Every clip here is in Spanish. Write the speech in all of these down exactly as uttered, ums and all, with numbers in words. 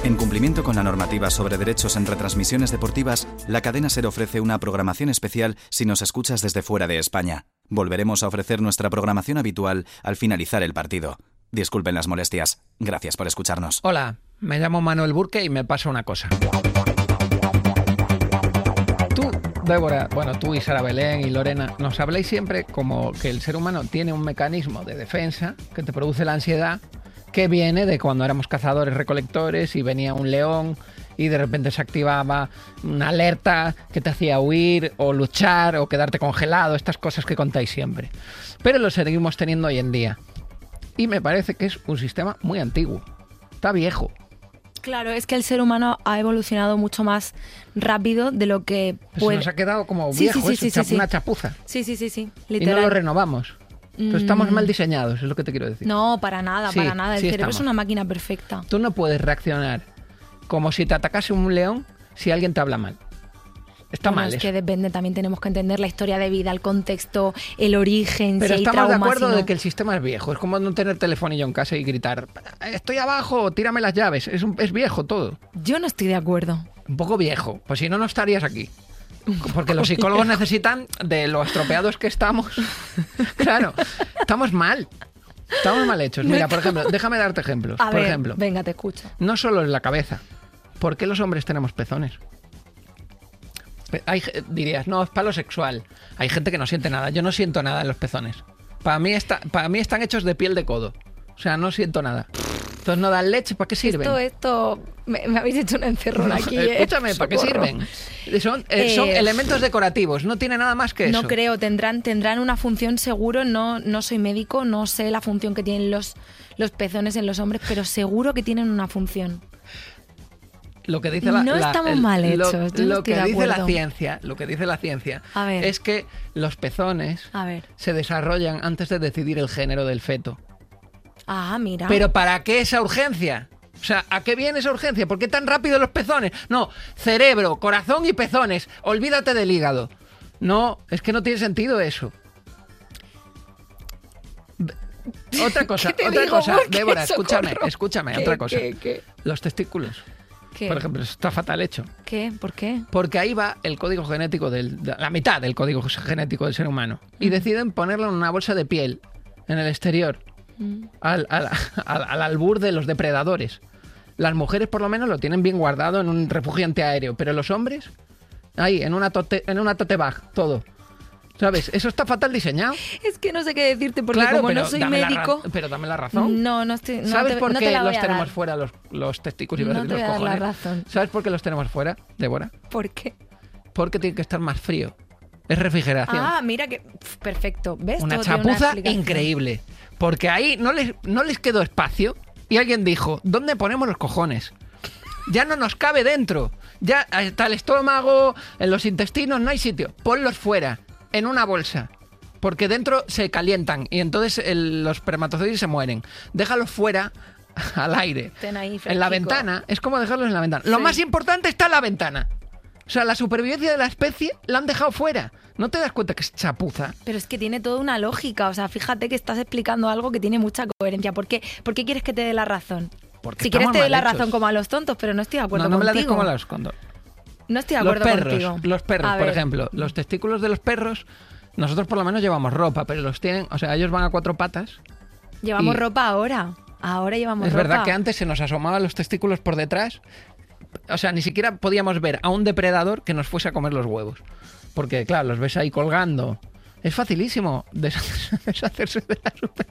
En cumplimiento con la normativa sobre derechos en retransmisiones deportivas, la cadena SER ofrece una programación especial si nos escuchas desde fuera de España. Volveremos a ofrecer nuestra programación habitual al finalizar el partido. Disculpen las molestias. Gracias por escucharnos. Hola, me llamo Manuel Burke y me pasa una cosa. Tú, Débora, bueno, tú y Sara Belén y Lorena, nos habláis siempre como que el ser humano tiene un mecanismo de defensa que te produce la ansiedad, que viene de cuando éramos cazadores-recolectores y venía un león y de repente se activaba una alerta que te hacía huir o luchar o quedarte congelado, estas cosas que contáis siempre. Pero lo seguimos teniendo hoy en día. Y me parece que es un sistema muy antiguo. Está viejo. Claro, es que el ser humano ha evolucionado mucho más rápido de lo que puede... Se nos ha quedado como Sí, viejo, sí, sí, eso, sí, chap- sí, sí. una chapuza. Sí, sí, sí, sí, Y no literal. lo renovamos. Pero estamos Mm. mal diseñados, es lo que te quiero decir. No, para nada, Sí, para nada. El sí cerebro estamos. es una máquina perfecta. Tú no puedes reaccionar como si te atacase un león si alguien te habla mal. Está Bueno, mal es eso. que depende, también tenemos que entender la historia de vida, el contexto, el origen, Pero si hay estamos de traumas, acuerdo si no. de que el sistema es viejo. Es como no tener telefonillo en casa y gritar, estoy abajo, tírame las llaves. Es, un- es viejo todo. Yo no estoy de acuerdo. Un poco viejo. Pues si no, no estarías aquí. Porque los psicólogos necesitan de lo estropeados que estamos. Claro, estamos mal. Estamos mal hechos. Mira, por ejemplo, déjame darte ejemplos. A por ver, ejemplo, venga, te escucho. no solo en la cabeza. ¿Por qué los hombres tenemos pezones? Pe- Hay, ge- dirías, no, es para lo sexual. Hay gente que no siente nada. Yo no siento nada en los pezones. Para mí, está, para mí están hechos de piel de codo. O sea, no siento nada. Entonces no dan leche, ¿para qué sirven? Esto, esto, me, me habéis hecho una encerrona aquí, ¿eh? Escúchame, ¿para qué Socorro. sirven? Son, eh, son Eh, elementos decorativos, no tiene nada más que eso. No creo, tendrán, tendrán una función seguro, no, no soy médico, no sé la función que tienen los, los pezones en los hombres, pero seguro que tienen una función. Lo que dice la, No la- estamos el- mal lo- hechos, yo no lo estoy que de dice la acuerdo. ciencia, lo que dice la ciencia A ver. es que los pezones A ver. se desarrollan antes de decidir el género del feto. Ah, mira. Pero ¿para qué esa urgencia? O sea, ¿a qué viene esa urgencia? ¿Por qué tan rápido los pezones? No, cerebro, corazón y pezones. Olvídate del hígado. No, es que no tiene sentido eso. Otra cosa, ¿Qué te otra digo? cosa, ¿Por qué? Débora, escúchame, Socorro. escúchame, ¿Qué, otra cosa. qué, qué? Los testículos, ¿Qué? por ejemplo, eso está fatal hecho. ¿Qué? ¿Por qué? Porque ahí va el código genético del, de la mitad del código genético del ser humano. Y deciden ponerlo en una bolsa de piel en el exterior, al, al, al, al albur de los depredadores. Las mujeres por lo menos lo tienen bien guardado en un refugio antiaéreo, pero los hombres, ahí, en una tote, en una tote bag, todo. ¿Sabes? Eso está fatal diseñado. Es que no sé qué decirte porque Claro, como pero no soy dame la médico... ra- pero dame la razón. No, no estoy... No ¿Sabes te, por no qué te la voy los a tenemos dar. fuera los, los testículos y No los te voy a dar la cojones? razón. ¿Sabes por qué los tenemos fuera, Débora? ¿Por qué? Porque tiene que estar más frío. Es refrigeración. Ah, mira que... pf, Perfecto. ¿Ves? Una Todo tiene chapuza explicación. increíble. Porque ahí no les, no les quedó espacio y alguien dijo, ¿dónde ponemos los cojones? Ya no nos cabe dentro. Ya está el estómago, en los intestinos, no hay sitio. Ponlos fuera, en una bolsa. Porque dentro se calientan y entonces el- los espermatozoides se mueren. Déjalos fuera al aire. Ten ahí En la fresquico. ventana, es como dejarlos en la ventana. Lo Sí. más importante está en la ventana. O sea, la supervivencia de la especie la han dejado fuera. ¿No te das cuenta que es chapuza? Pero es que tiene toda una lógica. O sea, fíjate que estás explicando algo que tiene mucha coherencia. ¿Por qué, ¿Por qué quieres que te dé la razón? Porque si quieres estamos te doy mal la hechos. razón como a los tontos, pero no estoy de acuerdo No, no me la des contigo. como a los cóndor. No estoy de Los acuerdo perros, contigo. los perros, A por ver. ejemplo, los testículos de los perros, nosotros por lo menos llevamos ropa, pero los tienen, o sea, ellos van a cuatro patas. Llevamos y- ropa ahora. Ahora llevamos Es ropa. verdad que antes se nos asomaban los testículos por detrás. O sea, ni siquiera podíamos ver a un depredador que nos fuese a comer los huevos. Porque, claro, los ves ahí colgando. Es facilísimo deshacerse, deshacerse de la super...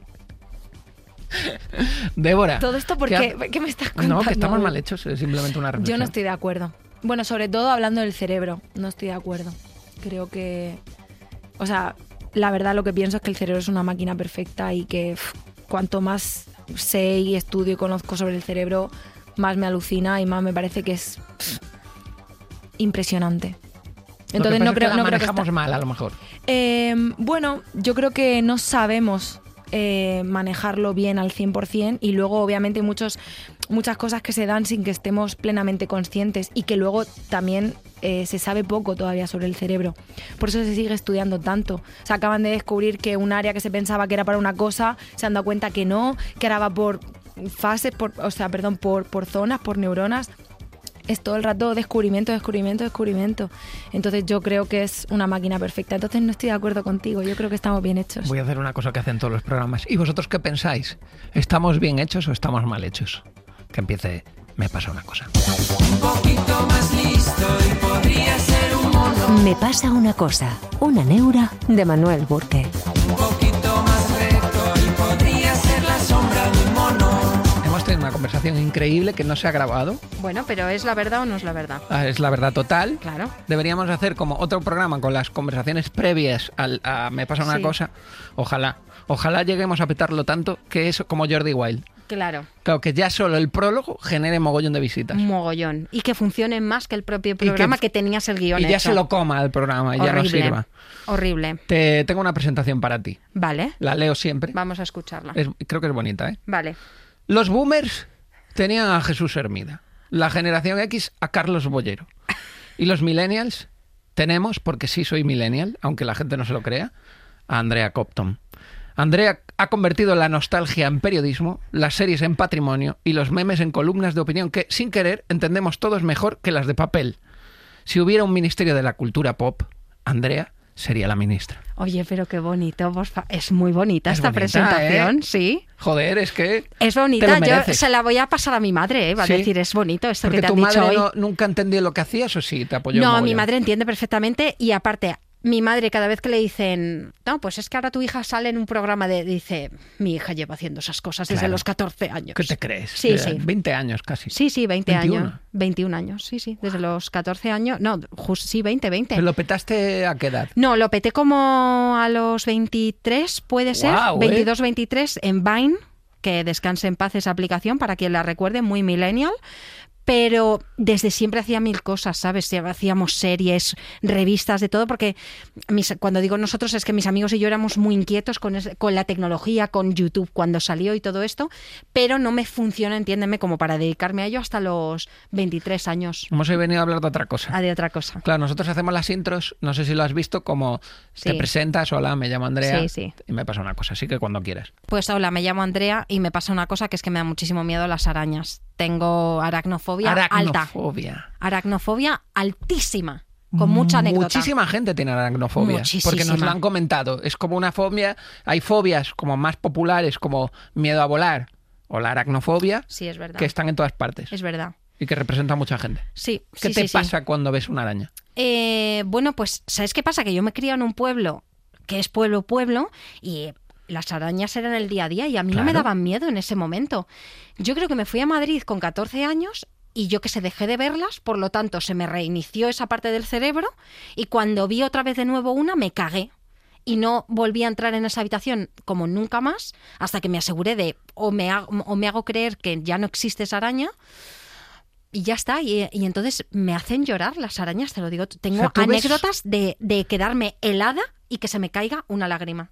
Débora. Todo esto, ¿por ¿qué qué? ha- ¿Qué me estás contando? No, que estamos mal hechos, es simplemente una reflexión. Yo no estoy de acuerdo. Bueno, sobre todo hablando del cerebro, no estoy de acuerdo. Creo que... O sea, la verdad lo que pienso es que el cerebro es una máquina perfecta y que pff, cuanto más sé y estudio y conozco sobre el cerebro, más me alucina y más me parece que es pff, impresionante. Entonces Lo que pasa no es que creo, la no creo que manejamos está- mal, a lo mejor. Eh, bueno, yo creo que no sabemos eh, manejarlo bien al cien por cien y luego obviamente hay muchos, muchas cosas que se dan sin que estemos plenamente conscientes y que luego también eh, se sabe poco todavía sobre el cerebro. Por eso se sigue estudiando tanto. O sea, acaban de descubrir que un área que se pensaba que era para una cosa, se han dado cuenta que no, que ahora va por fases, por, o sea, perdón, por, por zonas, por neuronas. Es todo el rato descubrimiento, descubrimiento, descubrimiento. Entonces yo creo que es una máquina perfecta. Entonces no estoy de acuerdo contigo. Yo creo que estamos bien hechos. Voy a hacer una cosa que hacen todos los programas. ¿Y vosotros qué pensáis? ¿Estamos bien hechos o estamos mal hechos? Que empiece, me pasa una cosa. Un poquito más listo y podría ser un mono. Me pasa una cosa. Una neura de Manuel Burke. Un poquito más recto y podría ser la sombra de un mono. Hemos tenido una conversación increíble que no se ha grabado. Bueno, pero ¿es la verdad o no es la verdad? Ah, es la verdad total. Claro. Deberíamos hacer como otro programa con las conversaciones previas al, a Me pasa una Sí. cosa. Ojalá. Ojalá lleguemos a petarlo tanto que es como Jordi Wild. Claro, Claro, que ya solo el prólogo genere mogollón de visitas. un mogollón. Y que funcione más que el propio programa que, que tenías el guión Y ya hecho. se lo coma el programa y ya no Horrible. sirva. Horrible. Te tengo una presentación para ti. Vale, La leo siempre. vamos a escucharla. Es- creo que es bonita, ¿eh? Vale. Los boomers tenían a Jesús Hermida. La generación X a Carlos Bollero. Y los millennials tenemos, porque sí soy millennial, aunque la gente no se lo crea, a Andrea Copton. Andrea ha convertido la nostalgia en periodismo, las series en patrimonio y los memes en columnas de opinión que, sin querer, entendemos todos mejor que las de papel. Si hubiera un ministerio de la cultura pop, Andrea sería la ministra. Oye, pero qué bonito, por fa- es muy bonita Es esta bonita, presentación, ¿eh? sí. Joder, es que... Es te bonita, lo yo mereces. se la voy a pasar a mi madre, ¿eh? Va ¿Sí? a decir, es bonito esto Porque que te tu han dicho madre hoy. no- nunca entendió lo que hacías o sí te apoyó. No, mogollón? mi madre entiende perfectamente y aparte, mi madre cada vez que le dicen, no, pues es que ahora tu hija sale en un programa de, dice, mi hija lleva haciendo esas cosas desde Claro. los catorce años. ¿Qué te crees? Sí, Ya, sí. veinte años casi. Sí, sí, veinte veintiuno. años. veintiún años, sí, sí. Desde los catorce años. No, justo sí, veinte, veinte. ¿Pero lo petaste a qué edad? No, lo peté como a los veintitrés, puede ser. Guau, ¿eh? veintidós, veintitrés en Vine, que descanse en paz esa aplicación, para quien la recuerde, muy millennial. Pero desde siempre hacía mil cosas, ¿sabes? Hacíamos series, revistas, de todo, porque mis, cuando digo nosotros es que mis amigos y yo éramos muy inquietos con, es- con la tecnología, con YouTube cuando salió y todo esto, pero no me funciona, entiéndeme, como para dedicarme a ello hasta los veintitrés años. Hemos venido a hablar de otra cosa. Ah, de otra cosa. Claro, nosotros hacemos las intros, no sé si lo has visto, como te Sí. presentas, hola, me llamo Andrea, Sí, sí. y me pasa una cosa, así que cuando quieras. Pues hola, me llamo Andrea y me pasa una cosa que es que me da muchísimo miedo las arañas. Tengo aracnofobia, alta. Aracnofobia. Aracnofobia altísima, con mucha anécdota. Muchísima gente tiene aracnofobia, Muchísima. porque nos lo han comentado. Es como una fobia, hay fobias como más populares, como miedo a volar o la aracnofobia, Sí, es verdad. que están en todas partes Es verdad. y que representan a mucha gente. Sí, ¿Qué sí, te sí, sí. pasa cuando ves una araña? Eh, bueno, pues, ¿sabes qué pasa? Que yo me he criado en un pueblo que es pueblo, pueblo, y las arañas eran el día a día y a mí no me Claro. daban miedo en ese momento. Yo creo que me fui a Madrid con catorce años y yo que sé, dejé de verlas, por lo tanto se me reinició esa parte del cerebro y cuando vi otra vez de nuevo una me cagué. Y no volví a entrar en esa habitación como nunca más hasta que me aseguré de o me hago, o me hago creer que ya no existe esa araña. Y ya está, y, y entonces me hacen llorar las arañas, te lo digo. Tengo O sea, ¿tú ves- anécdotas de, de quedarme helada y que se me caiga una lágrima.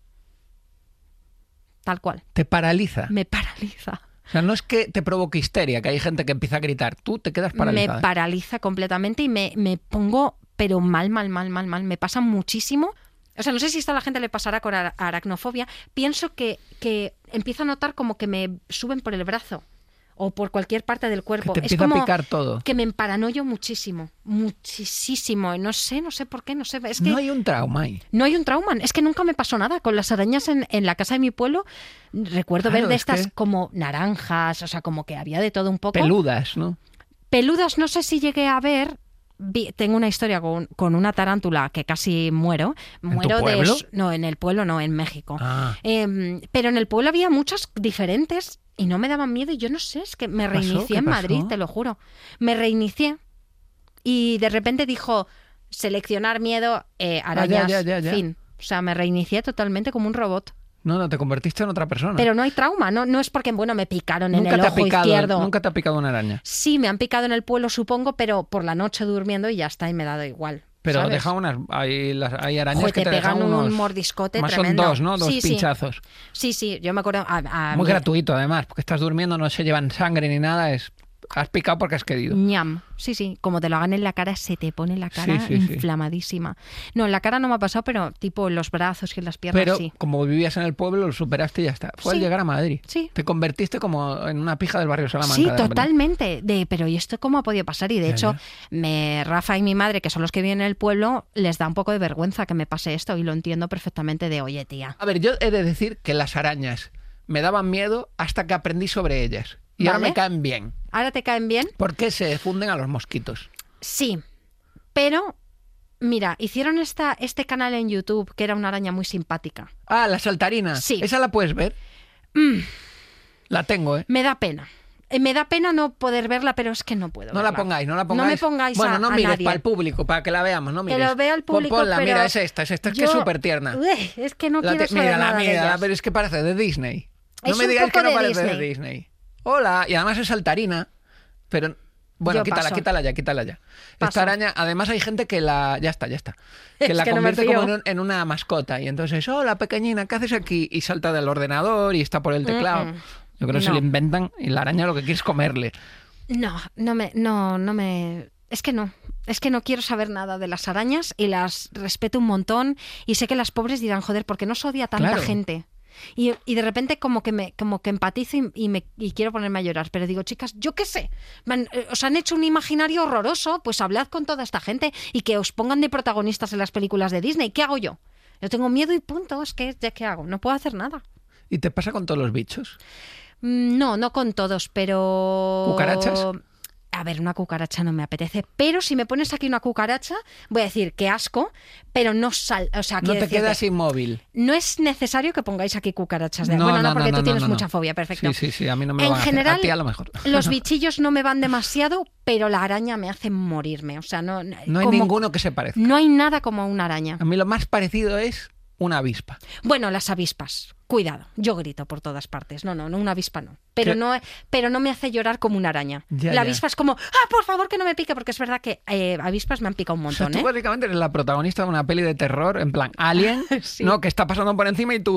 Tal cual. Te paraliza. Me paraliza. O sea, no es que te provoque histeria, que hay gente que empieza a gritar, tú te quedas paralizada. Me paraliza completamente y me, me pongo, pero mal, mal, mal, mal, mal. Me pasa muchísimo. O sea, no sé si esto a la gente le pasará con ara- aracnofobia. Pienso que, que empiezo a notar como que me suben por el brazo o por cualquier parte del Que cuerpo. te Es empieza como a picar todo. que me emparanoyo muchísimo, muchísimo. No sé, no sé por qué, no sé. Es que No hay un trauma ahí. no hay un trauma. Es que nunca me pasó nada. Con las arañas en, en la casa de mi pueblo, recuerdo Claro, ver de es estas que- como naranjas, o sea, como que había de todo un poco. Peludas, ¿no? Peludas no sé si llegué a ver. Vi- tengo una historia con, con una tarántula que casi muero. ¿En tu Muero de pueblo? s- no, en el pueblo no, en México. Ah. Em, pero en el pueblo había muchas diferentes y no me daban miedo y yo no sé, es que me ¿Qué pasó? reinicié ¿Qué en Madrid, pasó? te lo juro. Me reinicié y de repente dijo seleccionar miedo, eh, arañas, Ah, ya, ya, ya. fin. O sea, me reinicié totalmente como un robot. No, no, te convertiste en otra persona. Pero no hay trauma, no, no es porque, bueno, me picaron en nunca el te ha ojo picado, izquierdo. nunca te ha picado una araña. Sí, me han picado en el pueblo, supongo, pero por la noche durmiendo y ya está, y me ha dado igual. Pero ¿sabes? deja unas, hay, las, hay arañas Joder, que te te dejan pegan un unos, mordiscote más tremendo. son dos, ¿no? Dos Sí, sí. pinchazos. Sí, sí, yo me acuerdo. A, a Muy mí- gratuito, además, porque estás durmiendo, no se llevan sangre ni nada, es Has picado porque has querido. ñam. Sí, sí, como te lo hagan en la cara, se te pone la cara Sí, sí, sí. inflamadísima. No, en la cara no me ha pasado, pero tipo en los brazos y en las piernas Pero sí. como vivías en el pueblo, lo superaste y ya está. Fue Sí. al llegar a Madrid. Sí. Te convertiste como en una pija del barrio Salamanca. Sí, de repente. totalmente. De, pero ¿y esto cómo ha podido pasar? Y de Ya, hecho, ya. Me, Rafa y mi madre, que son los que viven en el pueblo, les da un poco de vergüenza que me pase esto y lo entiendo perfectamente de, oye, tía. A ver, yo he de decir que las arañas me daban miedo hasta que aprendí sobre ellas. Y ahora Vale. me caen bien. ¿Ahora te caen bien? Porque se funden a los mosquitos. Sí, pero mira, hicieron esta, este canal en YouTube que era una araña muy simpática. Ah, la saltarina. Sí. ¿Esa la puedes ver? Mm, La tengo, ¿eh? me da pena. Eh, Me da pena no poder verla, pero es que no puedo No la verla. pongáis, no la pongáis. No me pongáis Bueno, a, no a mires nadie. para el público, para que la veamos, no Que mires. lo vea el Pon- público, ponla, pero mira, es esta, es esta, es que es yo- súper tierna. Uy, es que no La quiero te- saber mírala, nada de mírala, ellas. pero es que parece de Disney. No Es me un digáis poco que no de parece de Disney. Disney. Hola, y además es saltarina, pero... Bueno, Yo quítala, paso. quítala ya, quítala ya. Paso. Esta araña, además hay gente que la... Ya está, ya está. Que Es la que no me convierte fío. como en, un- en una mascota. Y entonces, hola, pequeñina, ¿qué haces aquí? Y salta del ordenador y está por el teclado. Mm-mm. Yo creo que se No. lo inventan y la araña lo que quiere es comerle. No, no me, no, no me. Es que no. Es que no quiero saber nada de las arañas y las respeto un montón. Y sé que las pobres dirán, joder, ¿por qué no se odia tanta Claro. gente? Y, y de repente como que me como que empatizo y, y me y quiero ponerme a llorar. Pero digo, chicas, yo qué sé. Man- eh, os han hecho un imaginario horroroso, pues hablad con toda esta gente y que os pongan de protagonistas en las películas de Disney. ¿Qué hago yo? Yo tengo miedo y punto. Es que, ¿ya qué hago? No puedo hacer nada. ¿Y te pasa con todos los bichos? Mm, No, no con todos, pero... ¿Cucarachas? A ver, una cucaracha no me apetece, pero si me pones aquí una cucaracha, voy a decir que asco, pero no sal, o sea, No quiero te decirte, quedas inmóvil. no es necesario que pongáis aquí cucarachas de No, bueno, no, no, porque no, tú no, tienes no, no. mucha fobia, perfecto. Sí, sí, sí, a mí no me lo En van a hacer. general, A ti a lo mejor. los bichillos no me van demasiado, pero la araña me hace morirme, o sea, no No hay como- ninguno que se parezca. no hay nada como una araña. A mí lo más parecido es una avispa. Bueno, las avispas, cuidado, yo grito por todas partes. No, no, no una avispa no. Pero ¿Qué? no, pero no me hace llorar como una araña. Ya, la ya. avispa es como, ah, por favor que no me pique, porque es verdad que eh, avispas me han picado un O sea, montón, tú ¿eh? básicamente eres la protagonista de una peli de terror, en plan Alien, Sí. ¿no? Que está pasando por encima y tú...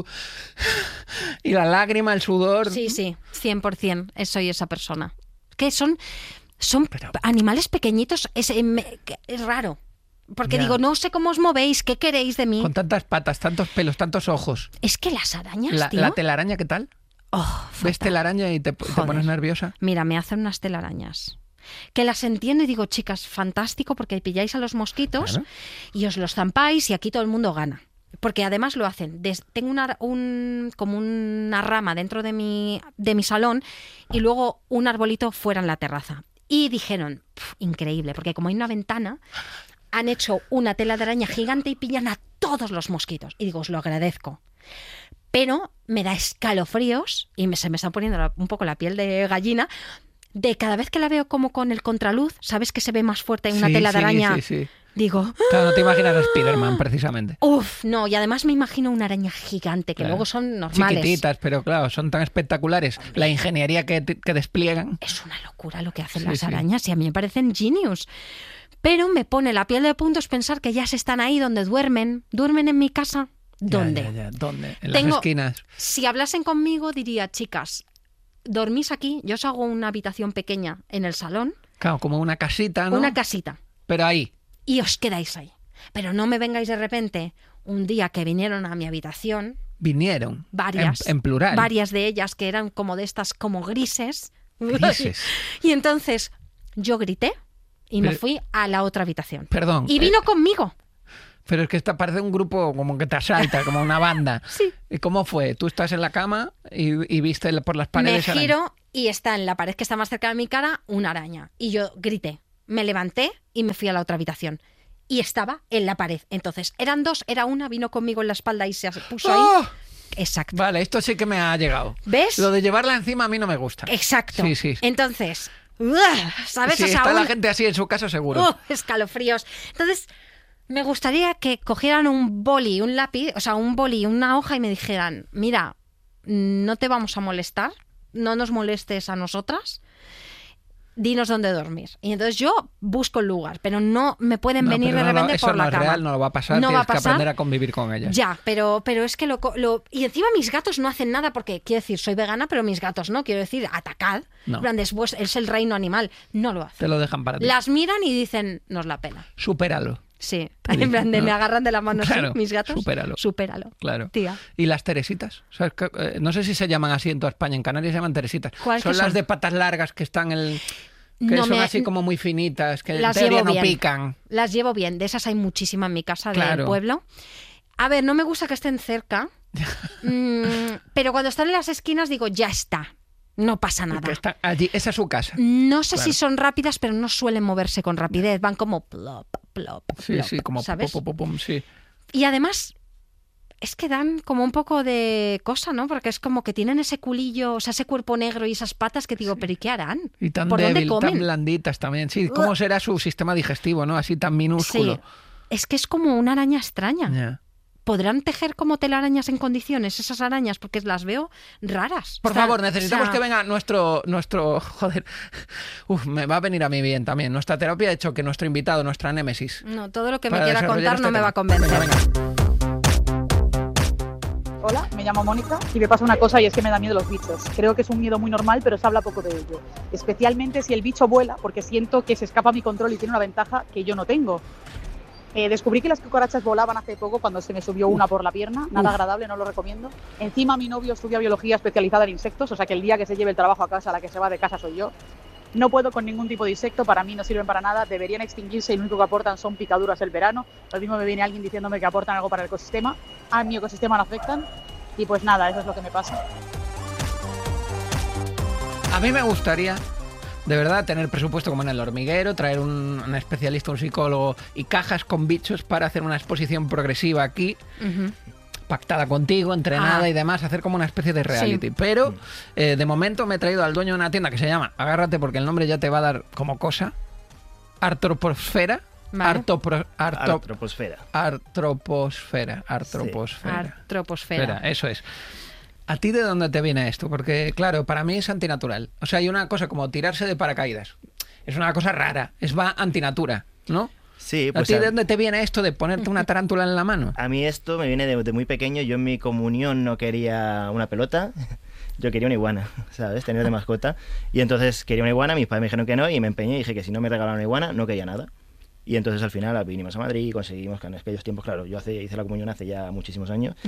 Y la lágrima, el sudor... Sí, sí, cien por ciento soy esa persona. Que son, son Pero- animales pequeñitos, es, eh, me- que es raro. Porque Ya. digo, no sé cómo os movéis, qué queréis de mí. Con tantas patas, tantos pelos, tantos ojos. Es que las arañas, La, tío... la telaraña, ¿qué tal? Oh, ¿Ves fatal. telaraña y te, te Joder. pones nerviosa? Mira, me hacen unas telarañas. Que las entiendo y digo, chicas, fantástico, porque pilláis a los mosquitos Claro. y os los zampáis y aquí todo el mundo gana. Porque además lo hacen. Des- tengo una, un, como una rama dentro de mi, de mi salón y luego un arbolito fuera en la terraza. Y dijeron, "Pf, increíble, porque como hay una ventana, han hecho una tela de araña gigante y pillan a todos los mosquitos. Y digo, os lo agradezco. Pero me da escalofríos y me, se me está poniendo la- un poco la piel de gallina de cada vez que la veo como con el contraluz, ¿sabes que se ve más fuerte en una Sí, tela de sí, araña? Sí, sí. Digo, Claro, no te imaginas a Spiderman, precisamente. uff, no, y además me imagino una araña gigante, que Claro. luego son normales. Chiquititas, pero claro, son tan espectaculares. La ingeniería que, que despliegan. Es una locura lo que hacen Sí, las sí. arañas y a mí me parecen genius. Pero me pone la piel de puntos pensar que ya se están ahí donde duermen. ¿Duermen en mi casa? ¿Dónde? Ya, ya, ya. ¿Dónde? En Tengo- las esquinas. Si hablasen conmigo diría, chicas, dormís aquí, yo os hago una habitación pequeña en el salón, Claro, como una casita, ¿no? una casita, Pero ahí. y os quedáis ahí. Pero no me vengáis de repente un día que vinieron a mi habitación, Vinieron. varias, En, en plural. varias de ellas que eran como de estas como grises. Grises. Y entonces yo grité y me Pero- fui a la otra habitación. Perdón. Y vino eh, conmigo. pero es que esta parece un grupo como que te asalta, como una banda. Sí. ¿Y cómo fue? Tú estás en la cama y, y viste por las Me paredes. araña. giro y está en la pared que está más cerca de mi cara una araña. Y yo grité, me levanté y me fui a la otra habitación. Y estaba en la pared. Entonces, eran dos, era una, vino conmigo en la espalda y se puso ahí. ¡Oh! Exacto. Vale, esto sí que me ha llegado. ¿Ves? Lo de llevarla encima a mí no me gusta. Exacto. Sí, sí. Entonces, ¡ugh! ¿sabes? Si O sea, está la un- gente así en su caso, seguro. ¡uh! escalofríos. Entonces, me gustaría que cogieran un boli, un lápiz, o sea, un boli, una hoja y me dijeran, mira, no te vamos a molestar, no nos molestes a nosotras. dinos dónde dormir. Y entonces yo busco el lugar, pero no me pueden No, venir pero de no, repente eso por no la es cama. real, no lo va a pasar, No tienes va a que pasar. aprender a convivir con ellas. Ya, pero, pero es que lo, lo... Y encima mis gatos no hacen nada porque, quiero decir, soy vegana, pero mis gatos no. Quiero decir, atacad. No. En plan, después es el reino animal. No lo hacen. Te lo dejan para ti. Las miran y dicen, nos la pela. Supéralo. Sí, Sí, en plan de no. me agarran de la mano así, Claro, mis gatos. supéralo. Supéralo. Claro. Tía. ¿Y las teresitas? ¿Sabes qué? Eh, no sé si se llaman así en toda España. En Canarias se llaman teresitas. ¿Cuáles Son que las son? de patas largas que están en el... Que No son me- así como muy finitas, que en Las teoría llevo no bien. pican. Las llevo bien. De esas hay muchísimas en mi casa Claro. del pueblo. A ver, no me gusta que estén cerca. mm, pero cuando están en las esquinas digo, ya está. No pasa Que nada. están allí. Esa es su casa. No sé Claro. si son rápidas, pero no suelen moverse con rapidez. Van como plop, plop, Sí, plop, sí, como ¿sabes? pum, pum, pum, sí. Y además, es que dan como un poco de cosa, ¿no? Porque es como que tienen ese culillo, o sea, ese cuerpo negro y esas patas que digo, ¿pero y qué harán? Y tan ¿Por dónde débil, tan comen? blanditas también. Sí, ¿cómo Ugh. será su sistema digestivo, no? Así tan minúsculo. Sí. Es que es como una araña extraña. Ya. ¿Podrán tejer como telarañas en condiciones esas arañas? Porque las veo raras. Por Están- favor, necesitamos o sea, que venga nuestro, nuestro, joder, uf, me va a venir a mí bien también. Nuestra terapia ha hecho que nuestro invitado, nuestra némesis, No, todo lo que me para quiera desarrollar contar no este me va a tema. convencer. Venga, venga. Hola, me llamo Mónica y me pasa una cosa y es que me da miedo los bichos. Creo que es un miedo muy normal, pero se habla poco de ello. Especialmente si el bicho vuela, porque siento que se escapa a mi control y tiene una ventaja que yo no tengo. Eh, descubrí que las cucarachas volaban hace poco cuando se me subió una por la pierna. Nada Uf. agradable, no lo recomiendo. Encima mi novio estudia biología especializada en insectos, o sea que el día que se lleve el trabajo a casa, la que se va de casa soy yo. No puedo con ningún tipo de insecto, para mí no sirven para nada, deberían extinguirse y lo único que aportan son picaduras el verano. Lo mismo me viene alguien diciéndome que aportan algo para el ecosistema. A mi ecosistema no afectan. Y pues nada, eso es lo que me pasa. A mí me gustaría, de verdad, tener presupuesto como en El Hormiguero, traer un, un especialista, un psicólogo y cajas con bichos para hacer una exposición progresiva aquí, Ujú. pactada contigo, entrenada Ah. y demás, hacer como una especie de reality. Pero eh, de momento me he traído al dueño de una tienda que se llama, agárrate porque el nombre ya te va a dar como cosa, Artroposfera. Vale. Artopro- arto- Artroposfera. Artroposfera. Artroposfera. Artroposfera. Espera, eso es. ¿A ti de dónde te viene esto? Porque, claro, para mí es antinatural. O sea, hay una cosa como tirarse de paracaídas. Es una cosa rara. Es va antinatura, ¿no? Sí, ¿A pues ti a, de dónde te viene esto de ponerte una tarántula en la mano? a mí esto me viene de, de muy pequeño. Yo en mi comunión no quería una pelota, yo quería una iguana, ¿sabes? Tener de mascota. Y entonces quería una iguana, mis padres me dijeron que no y me empeñé y dije que si no me regalaban una iguana no quería nada. Y entonces al final vinimos a Madrid y conseguimos, que en aquellos tiempos, claro, yo hace, hice la comunión hace ya muchísimos años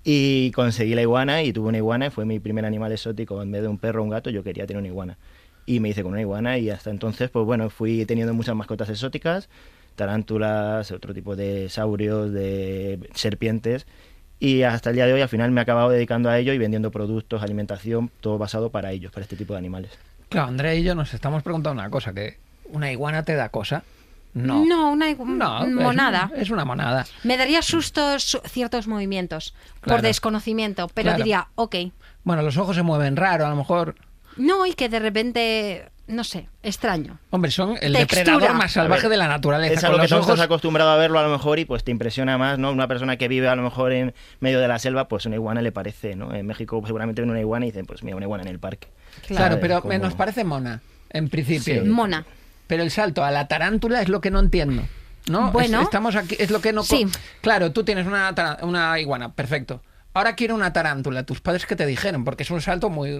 y conseguí la iguana y tuve una iguana, fue mi primer animal exótico, en vez de un perro o un gato yo quería tener una iguana. Y me hice con una iguana y hasta entonces, pues bueno, fui teniendo muchas mascotas exóticas, tarántulas, otro tipo de saurios, de serpientes y hasta el día de hoy al final me he acabado dedicando a ello y vendiendo productos, alimentación, todo basado para ellos, para este tipo de animales. Claro, Andrea y yo nos estamos preguntando una cosa, que ¿una iguana te da cosa? No. No, una igu- No, es- monada. Es, una monada. Me daría susto su- ciertos movimientos Claro. por desconocimiento, pero Claro. diría, ok. Bueno, los ojos se mueven raro, a lo mejor. No, y que de repente, no sé, extraño. Hombre, son el Textura. depredador más salvaje A ver, de la naturaleza. Es con algo que los no ojos... estás acostumbrado a verlo a lo mejor y pues te impresiona más, ¿no? Una persona que vive a lo mejor en medio de la selva, pues una iguana le parece, ¿no? En México seguramente ven una iguana y dicen, pues mira, una iguana en el parque. Claro, ¿Sabes? pero Como- nos parece mona, en principio. Sí. Mona. Pero el salto a la tarántula es lo que no entiendo. ¿No? Bueno. Es- estamos aquí, es lo que no. co- Sí. Claro, tú tienes una, tara- una iguana, perfecto. Ahora quiero una tarántula. ¿Tus padres qué te dijeron? Porque es un salto muy.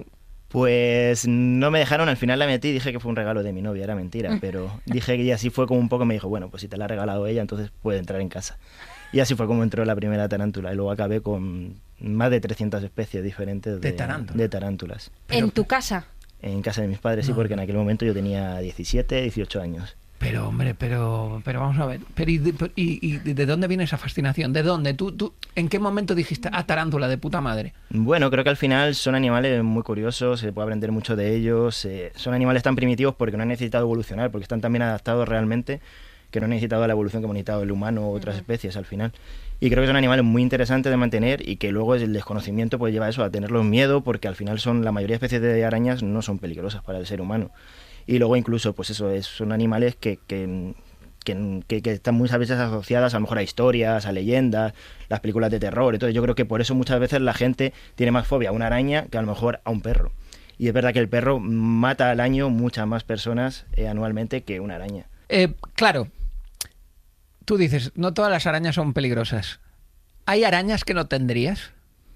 Pues no me dejaron, al final la metí, dije que fue un regalo de mi novia, era mentira, Mm. pero dije que y así fue como un poco, me dijo, bueno, pues si te la ha regalado ella, entonces puede entrar en casa. Y así fue como entró la primera tarántula y luego acabé con más de trescientas especies diferentes de, De tarántula. de tarántulas. En tu casa. En casa de mis padres, sí, porque en aquel momento yo tenía diecisiete, dieciocho años. Pero, hombre, pero, pero vamos a ver. Pero ¿y de, y- y de dónde viene esa fascinación? ¿De dónde? ¿Tú, tú, ¿En qué momento dijiste, ah, tarántula de puta madre? Bueno, creo que al final son animales muy curiosos, se puede aprender mucho de ellos. eh, son animales tan primitivos porque no han necesitado evolucionar, porque están tan bien adaptados realmente que no han necesitado la evolución que hemos necesitado el humano u otras especies al final. Y creo que son animales muy interesantes de mantener y que luego el desconocimiento pues lleva a eso, a tenerlos miedo, porque al final son la mayoría de especies de arañas no son peligrosas para el ser humano. Y luego incluso, pues eso, es, son animales que, que, que, que- que están muchas veces asociadas a lo mejor a historias, a leyendas, las películas de terror. Entonces yo creo que por eso muchas veces la gente tiene más fobia a una araña que a lo mejor a un perro. Y es verdad que el perro mata al año muchas más personas eh, anualmente que una araña. Eh, claro, tú dices, no todas las arañas son peligrosas. ¿Hay arañas que no tendrías?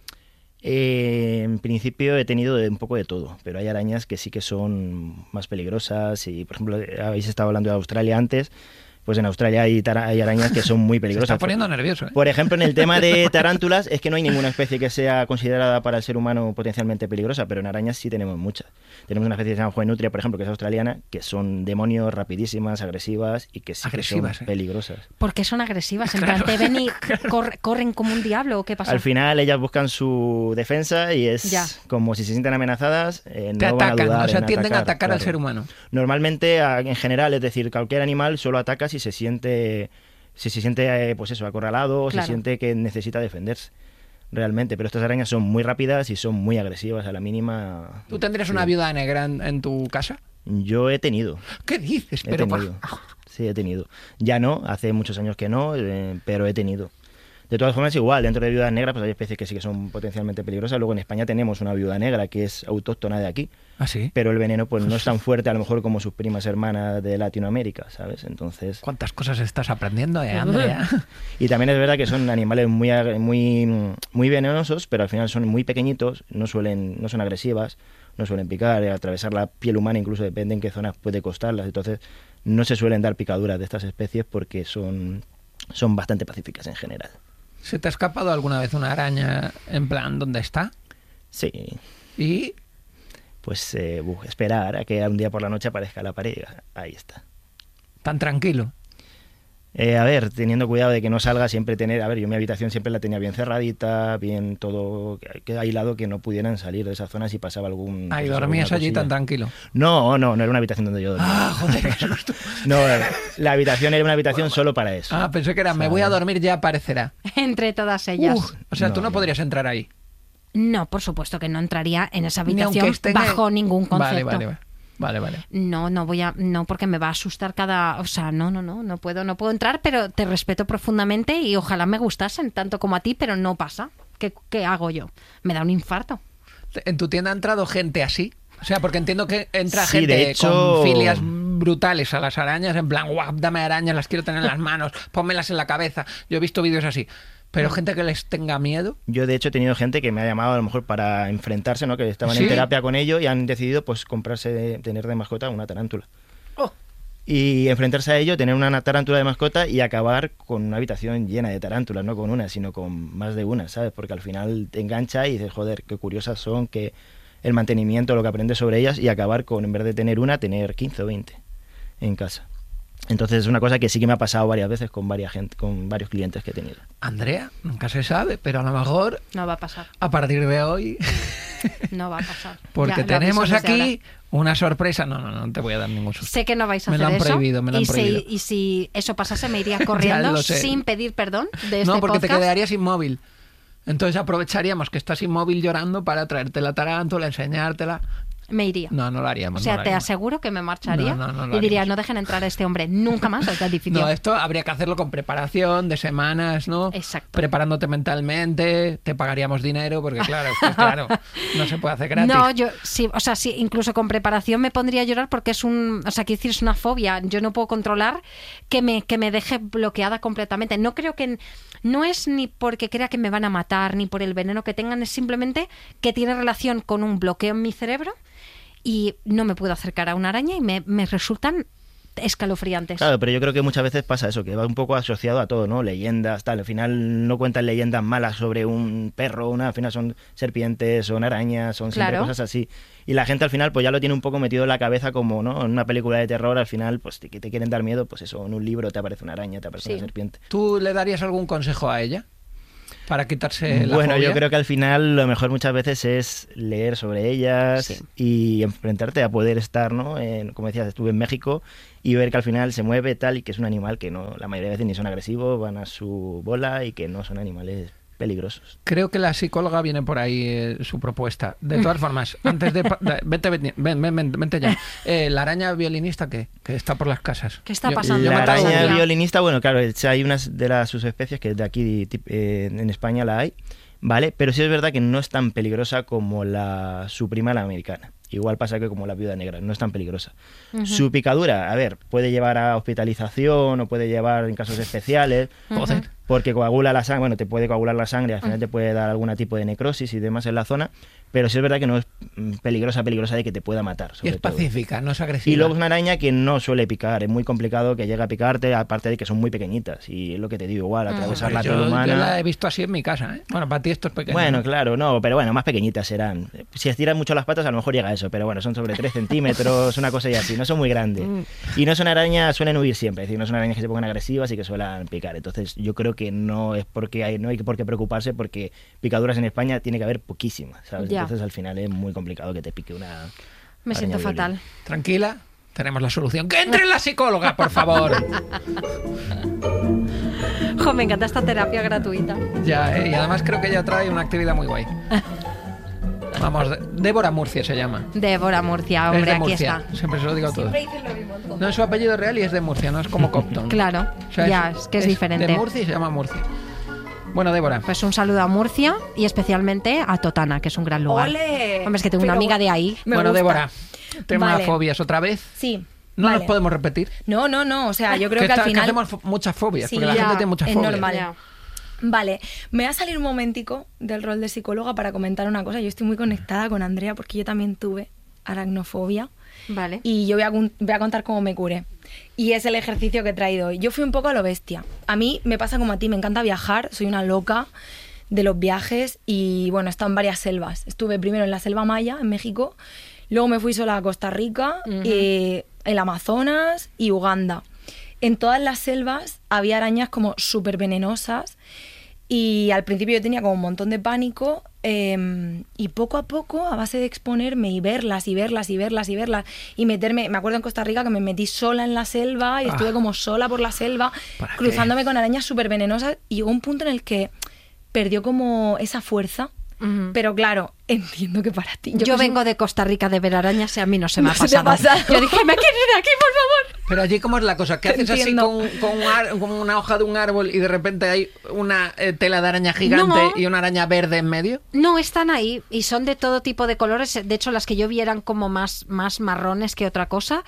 Eh, en principio he tenido de un poco de todo, pero hay arañas que sí que son más peligrosas. Y, por ejemplo, habéis estado hablando de Australia antes. Pues en Australia hay, tara- hay arañas que son muy peligrosas. Se está poniendo nervioso, ¿eh? Por ejemplo, en el tema de tarántulas, es que no hay ninguna especie que sea considerada para el ser humano potencialmente peligrosa, pero en arañas sí tenemos muchas. Tenemos una especie que se llama Juvenutria, por ejemplo, que es australiana, que son demonios rapidísimas, agresivas y que sí Agresivas, que son ¿eh? peligrosas. ¿Por qué son agresivas? En Claro. plan, te ven y corre- corren como un diablo, ¿o qué pasa? Al final ellas buscan su defensa y es Ya. como si se sienten amenazadas, eh, no Te van a atacan, dudar o sea, en tienden a atacar, atacar al claro. ser humano. Normalmente, a- en general, es decir, cualquier animal solo ataca si se siente, si se siente, eh, pues eso, acorralado o Claro. se siente que necesita defenderse. Realmente, pero estas arañas son muy rápidas y son muy agresivas a la mínima. ¿Tú tendrías Sí. una viuda negra en, en tu casa? Yo he tenido. ¿Qué dices? He Pero por- tenido. Sí, he tenido. Ya no, hace muchos años que no, eh, pero he tenido. De todas formas, igual, dentro de viudas negras pues hay especies que sí que son potencialmente peligrosas. Luego en España tenemos una viuda negra que es autóctona de aquí, ¿Ah, sí? pero el veneno pues no es tan fuerte a lo mejor como sus primas hermanas de Latinoamérica, ¿sabes? Entonces... ¿Cuántas cosas estás aprendiendo, eh, Andrea? Y también es verdad que son animales muy, ag- muy, muy venenosos, pero al final son muy pequeñitos, no suelen, no son agresivas, no suelen picar, eh, atravesar la piel humana incluso depende en qué zonas puede costarlas. Entonces no se suelen dar picaduras de estas especies porque son, son bastante pacíficas en general. ¿Se te ha escapado alguna vez una araña en plan dónde está? Sí, Y pues eh, buf, esperar a que un día por la noche aparezca la pared. Ahí está. tan tranquilo. Eh, a ver, teniendo cuidado de que no salga, siempre tener... A ver, yo mi habitación siempre la tenía bien cerradita, bien todo que- aislado, que no pudieran salir de esa zona si pasaba algún... Ahí pues, dormías alguna allí cosilla. tan tranquilo. No, no, no era una habitación donde yo dormía. Ah, joder, qué susto. No, la habitación era una habitación solo para eso. Ah, pensé que era, me voy a dormir, ya aparecerá. Entre todas ellas. Uf, o sea, No, tú no no. podrías entrar ahí. No, por supuesto que no entraría en esa Ni aunque habitación esté en- bajo ningún concepto. Vale, vale, vale. Vale, vale. No, no voy a, no, porque me va a asustar cada, o sea, no, no, no, no puedo, no puedo entrar, pero te respeto profundamente y ojalá me gustasen tanto como a ti, pero no pasa. ¿Qué, qué hago yo? Me da un infarto. ¿En tu tienda ha entrado gente así? O sea, porque entiendo que entra Sí, gente de hecho- con filias brutales a las arañas, en plan, guau, dame arañas, las quiero tener en las manos, pónmelas en la cabeza. Yo he visto vídeos así. Pero gente que les tenga miedo. Yo, de hecho, he tenido gente que me ha llamado a lo mejor para enfrentarse, ¿no? Que estaban ¿Sí? en terapia con ello y han decidido, pues, comprarse, tener de mascota una tarántula. Oh. Y enfrentarse a ello, tener una tarántula de mascota y acabar con una habitación llena de tarántulas, no con una, sino con más de una, ¿sabes? Porque al final te engancha y dices, joder, qué curiosas son, que el mantenimiento, lo que aprendes sobre ellas y acabar con, en vez de tener una, tener quince o veinte en casa. Entonces es una cosa que sí que me ha pasado varias veces con varias gente, con varios clientes que he tenido. Andrea, nunca se sabe, pero a lo mejor No va a pasar, a partir de hoy, no va a pasar. porque Ya, lo tenemos aviso desde aquí una sorpresa. No, no, no te voy a dar ningún susto. Sé que no vais a Me lo hacer han eso. prohibido, me lo han y, prohibido. Si, y si eso pasase, me iría corriendo lo sé. sin pedir perdón de este No, porque te podcast. quedarías inmóvil. Entonces aprovecharíamos que estás inmóvil llorando para traerte la tarántula, enseñártela. Me iría. No, no lo O haríamos. sea, no lo te haríamos. aseguro que me marcharía No, no, no lo y diría, haríamos. no dejen entrar a este hombre nunca más a este edificio. No, esto habría que hacerlo con preparación de semanas, ¿no? Exacto. Preparándote mentalmente, te pagaríamos dinero, porque claro, es que, claro, no se puede hacer gratis. No, yo sí, o sea, sí, incluso con preparación me pondría a llorar porque es un, o sea, quiero decir, es una fobia. Yo no puedo controlar que me, que me deje bloqueada completamente. No creo que, no es ni porque crea que me van a matar, ni por el veneno que tengan, es simplemente que tiene relación con un bloqueo en mi cerebro y no me puedo acercar a una araña y me, me resultan escalofriantes. Claro, pero yo creo que muchas veces pasa eso, que va un poco asociado a todo, ¿no? Leyendas, tal. Al final no cuentan leyendas malas sobre un perro, una, al final son serpientes, son arañas, son siempre Claro. cosas así. Y la gente al final pues ya lo tiene un poco metido en la cabeza como, ¿no? En una película de terror al final pues te, que te quieren dar miedo, pues eso, en un libro te aparece una araña, te aparece Sí. una serpiente. ¿Tú le darías algún consejo a ella para quitarse la Bueno, fobia? yo creo que al final lo mejor muchas veces es leer sobre ellas Sí. y enfrentarte a poder estar, ¿no? En, como decías, estuve en México y ver que al final se mueve tal y que es un animal que no, la mayoría de veces ni son agresivos, van a su bola y que no son animales peligrosos. Creo que la psicóloga viene por ahí eh, su propuesta. De todas formas, antes de... pa- de- Vete, vete, ven, ven, ven, vente ya. Eh, la araña violinista, ¿qué? Que está por las casas. ¿Qué está Yo- pasando? yo me La acabo de araña enterar. violinista, bueno, claro, hay unas de las subespecies que de aquí tip- eh, en España la hay, ¿vale? Pero sí es verdad que no es tan peligrosa como la su prima, la americana. igual pasa que como la viuda negra, no es tan peligrosa. Ujú. Su picadura, a ver, puede llevar a hospitalización o puede llevar en casos especiales, Joder. porque coagula la sangre, bueno, te puede coagular la sangre, al final te puede dar algún tipo de necrosis y demás en la zona, pero sí es verdad que no es mm, peligrosa, peligrosa de que te pueda matar. Y sobre es todo. pacífica, no es agresiva. Y luego es una araña que no suele picar, es muy complicado que llegue a picarte, aparte de que son muy pequeñitas, y es lo que te digo, igual, atravesar Hombre, la yo, piel humana... yo la he visto así en mi casa, ¿eh? Bueno, para ti esto es pequeño. Bueno, ¿no? claro, no, pero bueno, más pequeñitas serán. Si estiran mucho las patas, a lo mejor llega a eso, pero bueno, son sobre tres centímetros, una cosa y así, no son muy grandes. Y no son arañas, suelen huir siempre, es decir, no son arañas que se pongan agresivas y que suelen picar. Entonces, yo creo que no es porque hay, no hay por qué preocuparse, porque picaduras en España tiene que haber poquísimas, ¿sabes? Ya. Entonces, al final es muy complicado que te pique una. Me siento araña fatal. Tranquila, tenemos la solución. ¡Que entre la psicóloga, por favor! Jo, me encanta esta terapia gratuita. Ya, ¿eh? Y además creo que ella trae una actividad muy guay. Vamos, de- Débora Murcia se llama. Débora Murcia, hombre, es de aquí Murcia, está. siempre se lo digo a todos. dicen lo mismo. No es su apellido real y es de Murcia, no es como Compton. Claro, O sea, ya, es que es diferente. De Murcia y se llama Murcia. Bueno, Débora. Pues un saludo a Murcia y especialmente a Totana, que es un gran lugar. ¡Ole! Hombre, es que tengo una Pero amiga de ahí. me bueno, gusta. Débora, tema Vale. fobias otra vez. Sí. No vale. nos podemos repetir. No, no, no. O sea, yo creo que, que, está- al que final. hacemos fo- muchas fobias, Sí, porque la ya, gente tiene muchas es fobias. normal. Ya. Vale, me voy a salir un momentico del rol de psicóloga para comentar una cosa. Yo estoy muy conectada con Andrea porque yo también tuve aracnofobia Vale. y yo voy a, cun- voy a contar cómo me curé. Y es el ejercicio que he traído hoy. Yo fui un poco a lo bestia. A mí me pasa como a ti, me encanta viajar, soy una loca de los viajes y bueno, he estado en varias selvas. Estuve primero en la selva maya, en México, luego me fui sola a Costa Rica, Ujú. eh, el Amazonas y Uganda. En todas las selvas había arañas como súper venenosas y al principio yo tenía como un montón de pánico eh, y poco a poco, a base de exponerme y verlas y verlas y verlas y verlas y meterme, me acuerdo en Costa Rica que me metí sola en la selva y estuve Ah. como sola por la selva ¿Para qué? cruzándome con arañas súper venenosas y llegó un punto en el que perdió como esa fuerza. Ujú. Pero claro, entiendo que para ti... Yo, que soy- vengo de Costa Rica de ver arañas y a mí no se me No ha se te ha pasado. pasado. Yo dije, me quiero ir de aquí, por favor. Pero allí, ¿cómo es la cosa? ¿Qué Te haces así entiendo. con, con, un ar- con una hoja de un árbol y de repente hay una eh, tela de araña gigante No. y una araña verde en medio? No, están ahí y son de todo tipo de colores. De hecho, las que yo vi eran como más, más marrones que otra cosa.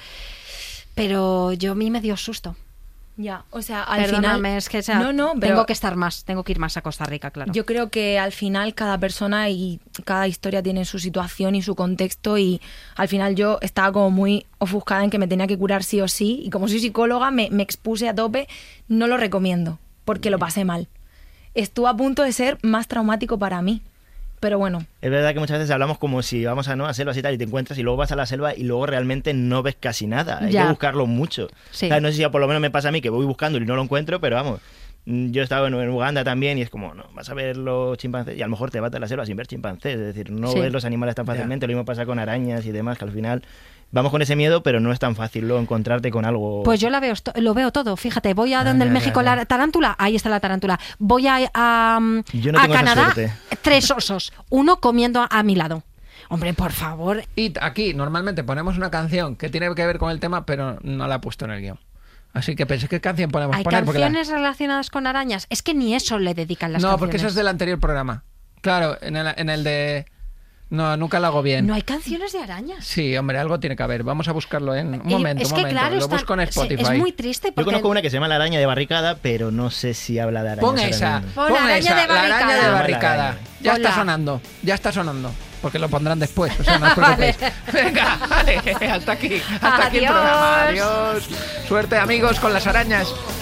Pero yo a mí me dio susto. Ya, o sea, al Perdóname, final... es que o sea, no, no, pero tengo que estar más, tengo que ir más a Costa Rica, claro. yo creo que al final cada persona y cada historia tiene su situación y su contexto y al final yo estaba como muy ofuscada en que me tenía que curar sí o sí y como soy psicóloga me, me expuse a tope, no lo recomiendo porque lo pasé mal. Estuvo a punto de ser más traumático para mí, pero bueno, Es verdad que muchas veces hablamos como si vamos a nuevas selvas y tal, y te encuentras y luego vas a la selva y luego realmente no ves casi nada. Hay Ya. que buscarlo mucho. Sí. O sea, no sé si por lo menos me pasa a mí que voy buscando y no lo encuentro, pero vamos. mm, Yo he estado en, en Uganda también y es como, no, vas a ver los chimpancés y a lo mejor te vas a la selva sin ver chimpancés. Es decir, no Sí. ves los animales tan fácilmente. Lo mismo pasa con arañas y demás, que al final vamos con ese miedo, pero no es tan fácil luego encontrarte con algo. Pues yo la veo, esto- lo veo todo. Fíjate, voy a Ah, donde ya, el ya, México ya. la tarántula, ahí está la tarántula. Voy a, a, Yo no a tengo esa Canadá, suerte. tres osos, uno comiendo a, a mi lado. Hombre, por favor. Y aquí normalmente ponemos una canción que tiene que ver con el tema, pero no la he puesto en el guión. Así que pensé qué canción podemos ¿Hay poner. porque la- canciones relacionadas con arañas? Es que ni eso le dedican las No, canciones. porque eso es del anterior programa. Claro, en el, en el de... No, nunca lo hago bien. No hay canciones de arañas. Sí, hombre, algo tiene que haber. Vamos a buscarlo en... Un Y momento, es un que momento. claro, lo está- busco en sí, Spotify. es muy triste Yo porque conozco una que se llama La araña de barricada, pero no sé si habla de arañas. Pon ahora esa, mismo. Pon pon araña esa, de la araña de barricada. barricada. Ya Hola. está sonando, ya está sonando. Porque lo pondrán después, o sea, no os preocupéis. Venga, vale, hasta aquí, hasta aquí el Adiós. programa. Adiós. Suerte, amigos, con las arañas.